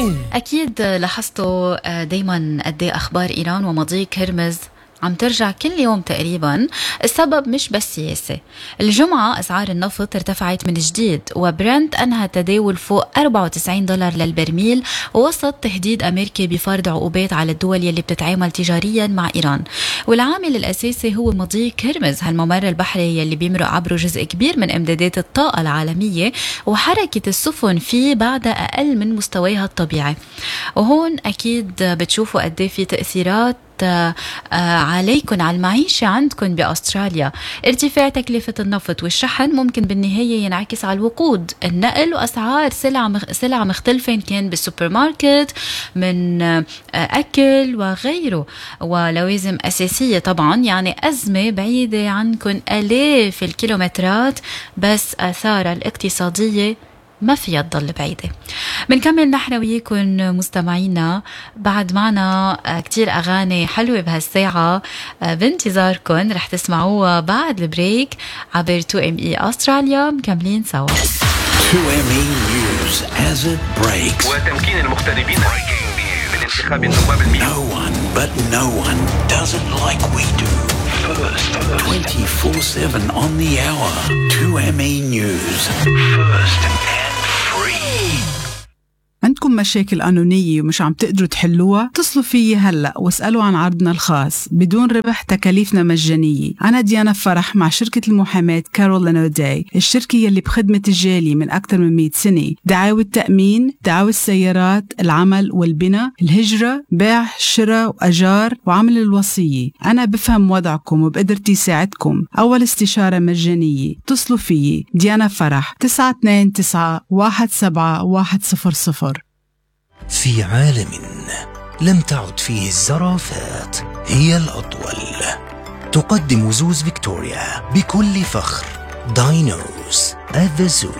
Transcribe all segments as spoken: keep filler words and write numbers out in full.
أكيد لاحظتوا دايما قد ايه أخبار إيران ومضيق هرمز عم ترجع كل يوم تقريبا. السبب مش بس سياسي. الجمعة أسعار النفط ارتفعت من جديد، وبرنت أنهى تداول فوق أربعة وتسعين دولار للبرميل، ووسط تهديد أمريكي بفرض عقوبات على الدول يلي بتتعامل تجاريا مع إيران. والعامل الأساسي هو مضيق هرمز، هالممر البحري يلي بيمرق عبره جزء كبير من إمدادات الطاقة العالمية، وحركة السفن فيه بعد أقل من مستواها الطبيعي. وهون أكيد بتشوفوا قد ايه في تأثيرات عليكم على المعيشة عندكم بأستراليا. ارتفاع تكلفة النفط والشحن ممكن بالنهاية ينعكس على الوقود، النقل، وأسعار سلع سلع مختلفة، كان بالسوبر ماركت، من أكل وغيره، ولوازم أساسية طبعا. يعني أزمة بعيدة عنكم آلاف الكيلومترات، بس آثارها الاقتصادية ما فيها تضل بعيدة. بنكمل نحن وياكم مستمعينا، بعد معنا كتير أغاني حلوة بهالساعة بانتظاركم، رح تسمعوها بعد البريك عبر تو إم إي أستراليا. مكملين سوا. تو إم إي News as it breaks. وتمكين المغتربين من انتخاب النواب المئة. No one but no one does it like we do. First, twenty-four seven on the hour. تو إم إي News. First and free. عندكم مشاكل قانونية ومش عم تقدروا تحلوها؟ اتصلوا فيي هلأ واسألوا عن عرضنا الخاص بدون ربح، تكاليفنا مجانية. أنا ديانا فرح مع شركة المحاماة كارولين أوداي، الشركة يلي بخدمة الجالية من أكثر من مئة سنة. دعاوى التأمين، دعاوى السيارات، العمل والبناء، الهجرة، بيع، شراء وأجار، وعمل الوصية. أنا بفهم وضعكم وبقدرتي ساعدكم. أول استشارة مجانية. اتصلوا فيي ديانا فرح تسعة اثنين تسعة واحد سبعة واحد صفر صفر. في عالم لم تعد فيه الزرافات هي الأطول، تقدم زوز فيكتوريا بكل فخر داينوز at the Zoo.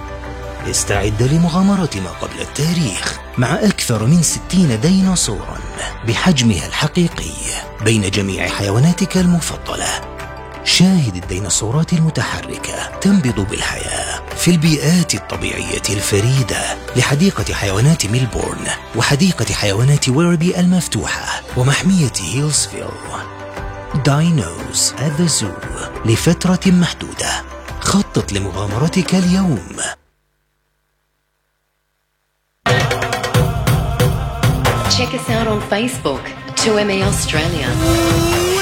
استعد لمغامرة ما قبل التاريخ مع أكثر من ستين ديناصورا بحجمها الحقيقي بين جميع حيواناتك المفضلة. شاهد الديناصورات المتحركة تنبض بالحياة في البيئات الطبيعية الفريدة لحديقة حيوانات ميلبورن وحديقة حيوانات ويربي المفتوحة ومحمية هيلسفيل. داينوز at the Zoo لفترة محدودة. خطط لمغامرتك اليوم. Check us out on Facebook, تو إم إي Australia.